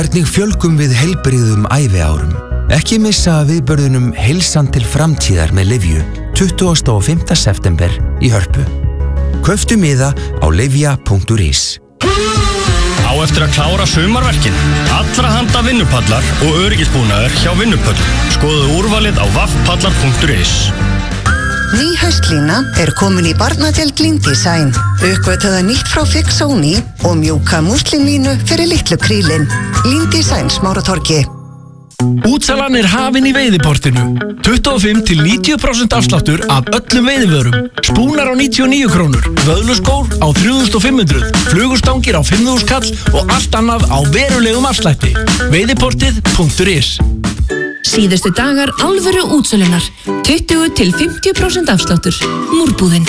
Hvernig fjölgum við heilbrigðum æviárum? Ekki missa af viðburðinum Heilsan til framtíðar með Lyfju 25. september í Hörpu. Kauftu miða á lyfja.is. Á eftir að klára sumarverkin. Allra handa vinnupallar og öryggisbúnaður hjá Vinnupöll. Skoðu úrvalið á vaffpallar.is. Ný haustlína komin í barnadeild Lindesign. Uppgötaða nýtt frá Fixóni og mjúka múslinlínu fyrir litlu krílin. Lindesign Smáratorgi. Útsalan hafin í veiðiportinu. 25-90% afsláttur af öllum veiðivörum. Spúnar á 99 krónur, vöðluskór á 3500, flugustangir á 5000 kall og allt annað á verulegum afslætti. Veiðiportið.is. Síðustu dagar alvöru útsölunar. 20-50% afsláttur. Múrbúðin.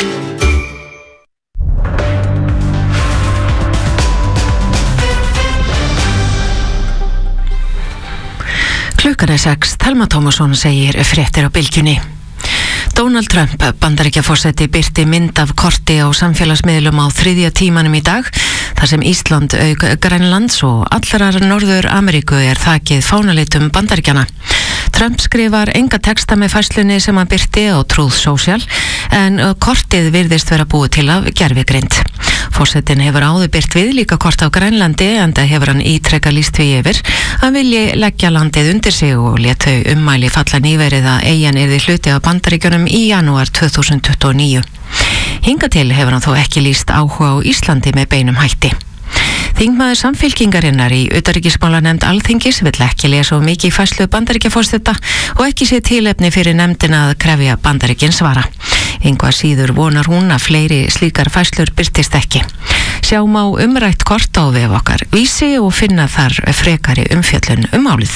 Klukkan 6, Telma Tómasson segir fréttir á Bylgjunni. Donald Trump, Bandaríkjaforseti, birti mynd af korti á samfélagsmiðlum á 3. tímanum í dag, þar sem Ísland, auk Grænlands og allrar Norður Ameríku þakið fánalitum Bandaríkjana. Trump skrifar enga texta með færslunni sem hann birti á Truth Social, en kortið virðist vera búið til af gervigreind. Forsetinn hefur áður birt viðlíka kort á Grænlandi, enda hefur hann ítrekað lýst því yfir að vilji leggja landið undir sig og lét þau ummæli falla nýverið að eyjan yrði hluti af Bandaríkjunum í janúar 2029. Hingað til hefur hann þó ekki lýst áhuga á Íslandi með beinum hætti. Þingmaður Samfylkingarinnar í utanríkismálanefnd Alþingis vill ekki lesa of mikið í færslu Bandaríkjaforseta og ekki sé tilefni fyrir nefndina að krefja Bandaríkin svara. Engu síður vonar hún að fleiri slíkar færslur birtist ekki. Sjá má umrætt kort á vef okkar Vísi og finna þar frekari umfjöllun málið.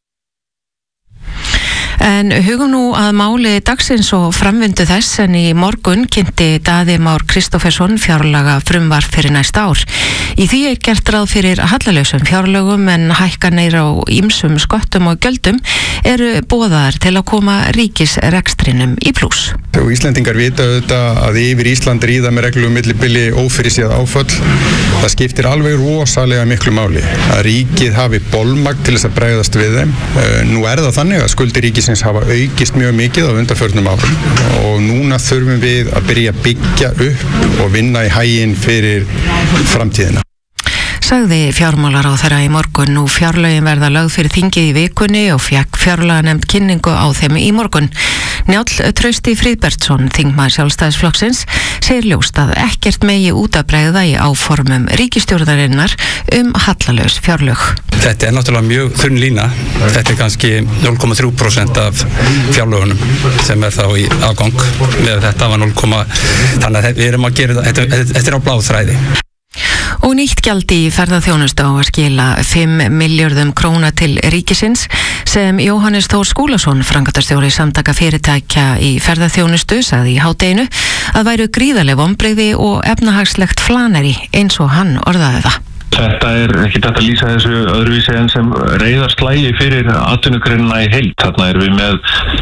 En hugum nú að máli dagsins og framvindu þess, en í morgun kynnti Daði Már Kristófersson fjárlaga frumvarp fyrir næsta ár. Í því gert ráð fyrir hallalausum fjárlögum, en hækkanir á ýmsum sköttum og gjöldum boðaðar til að koma ríkisrekstrinum í plús. Og Íslendingar vita auðvitað að yfir Ísland ríða með reglum millibili ófyrirséð áföll. Það skiptir alveg rosalega miklu máli að ríkið hafi bolmagn til þess að bregðast við þeim. Nú það þannig að skuldir ríkisins hafa aukist mjög mikið á undanförnum árum og núna þurfum við að byrja að byggja upp og vinna í haginn fyrir framtíðina. Sagði fjármálaráðherra í morgun. Nú fjárlögin verða lögð fyrir þingið í vikunni og fékk fjárlaganefnd kynningu á þeim í morgun. Njáll Trausti Friðbertsson, þingmaður Sjálfstæðisflokksins, segir ljóst að ekkert megi út að bregða í áformum ríkisstjórnarinnar hallalaus fjárlög. Þetta náttúrulega mjög þunn lína. Þetta kannski 0,3% af fjárlögunum sem þá í afgang. Með þetta var 0, þannig að við erum að gera þetta á bláþræði. Og nýtt gjald í ferðaþjónustu á að skila 5 milljörðum króna til ríkisins, sem Jóhannes Þór Skúlason, framkvæmdastjóri Samtaka fyrirtækja í ferðaþjónustu, sagði í hádeginu að væru gríðarleg vonbrigði og efnahagslegt flaneri, eins og hann orðaði það. Þetta ekki hægt að lýsa þessu öðruvísi en sem reiðarslægi fyrir atvinnugreinina í heild. Þarna við með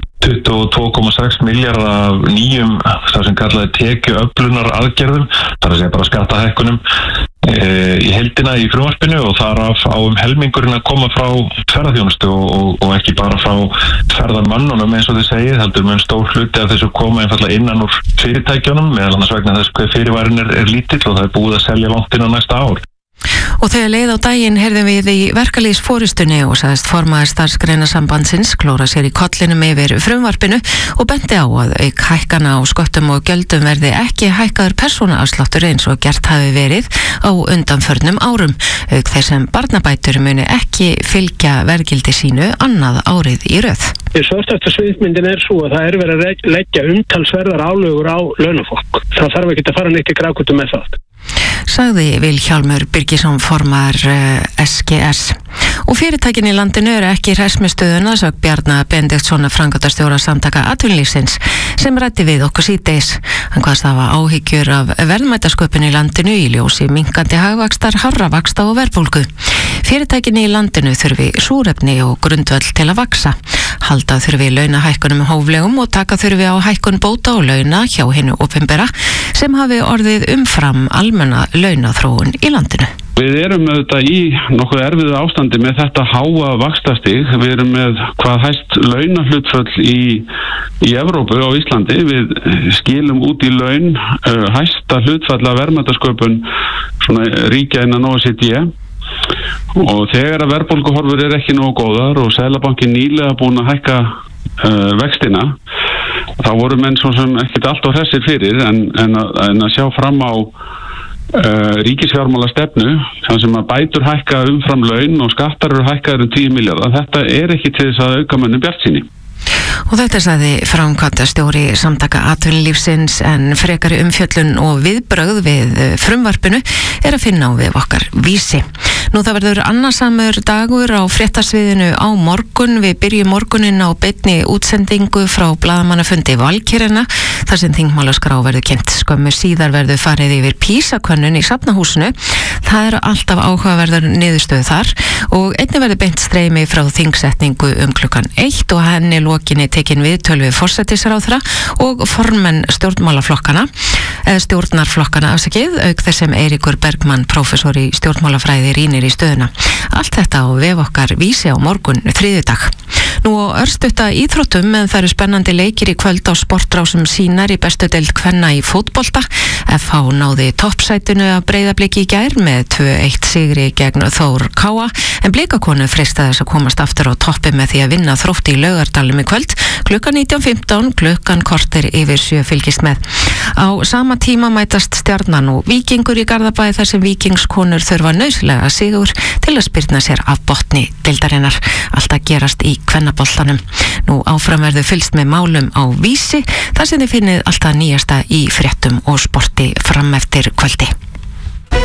22,6 milljarða af nýjum, það sem kallaði tekjuöflunar aðgerðum, það að segja bara skattahækkunum í heildina í frumvarpinu, og þaraf á helmingurinn að koma frá ferðaþjónustu og ekki bara frá ferðamönnunum eins og þið segið, heldur mun stór hluti af þessu koma einfallega innan úr fyrirtækjunum, meðal annars vegna þess hver fyrirværin lítill og það búið að selja langt inn á næsta ár. Og þegar leið á daginn heyrðum við í verkalýðsforystunni og sagðist formaður Starfsgreinasambandsins klóra sér í kollinum yfir frumvarpinu og benti á að auk hækkana á sköttum og gjöldum verði ekki hækkaður persónuafsláttur eins og gert hafi verið á undanförnum árum, auk þess sem barnabætur muni ekki fylgja verðgildi sínu annað árið í röð. Svartasta sviðmyndin svo að það verið að leggja umtalsverðar álögur á launafólk. Það þarf ekki að fara neitt í grákutu með það. Sagði Vilhjálmur Birgisson, formaður SGS. Og fyrirtækin í landinu ekki hress með stöðuna, sögð Bjarna Benediktsson, framkvæmdastjóra Samtaka atvinnulífsins, sem ræddi við okkur síðdegis. Hann kvaðst hafa áhyggjur af verðmætasköpun í landinu í ljósi minnkandi hagvaxtar, hárra vaxta og verðbólgu. Fyrirtækin í landinu þurfi súrefni og grundvöll til að vaxa. Halda þurfi launahækkunum hóflegum og taka þurfi á hækkun bóta og launa hjá hinu opinbera sem hafi orðið umfram almenna launaþróun í landinu. Við erum auðvitað í nokkuð erfiðu ástandi með þetta háa vaxtastig. Við erum með hvað hæst launahlutföll í Evrópu á Íslandi. Við skilum út í laun hæsta hlutfall af verðmætasköpun svona ríkja innan OECD. Og þegar að verðbólguhorfur ekki nógu góðar og Seðlabankinn nýlega búin að hækka vextina, þá voru menn svo sem ekkert allt á hressir fyrir en að sjá fram á ríkisfjármála stefnu þar sem að bætur hækka umfram laun og skattar eru hækkaður 10 milljarðar. Þetta ekki til þess að auka mönnum bjartsýni. Og þetta sagði framkvæmdastjóri Samtaka atvinnulífsins en frekari umfjöllun og viðbrögð við frumvarpinu að finna á vef okkar Vísi. Nú það verður annarsamur dagur á fréttasviðinu á morgun. Við byrjum morgunin á beinni útsendingu frá blaðamannafundi Valkyrjana þar sem þingmálaskrá verður kynnt. Skömmu síðar verður farið yfir PISA-könnun í Safnahúsinu. Það eru alltaf áhugaverðar niðurstöðu þar og einnig verður beint streymi frá þingsetningu klukkan 1 og henni lokinni tekin viðtöl við forsætisráðherra og formenn stjórnarflokkana, auk þess sem Eiríkur Bergmann, prófessor í stjórnmálafræði, rýnir í stöðuna. Allt þetta á vef okkar Vísi á morgun þriðjudag. Nú á örstutta íþróttum en það eru spennandi leikir í kvöld á sportrásum sínar í bestu deild kvenna í fótbolta. FH náði toppsætinu að Breiðabliki í gær með 2-1 sigri gegn Þór Káa en Blikakonu freista þess að komast aftur á toppi með því að vinna Þrótti í Laugardalnum í kvöld klukkan 19:15, klukkan korter yfir 7 fylgist með. Á sama tíma mætast Stjarnan og Víkingur í Garðabæ þar sem Víkingskonur þurfa nauðsynlega sigur til að spyrna sér af botni deildarinnar. Allt að gerast í kvennaboltanum. Nú áfram verður fylgst með málum á Vísi þar sem þið finnið alltaf nýjasta í fréttum og sporti fram eftir kvöldi.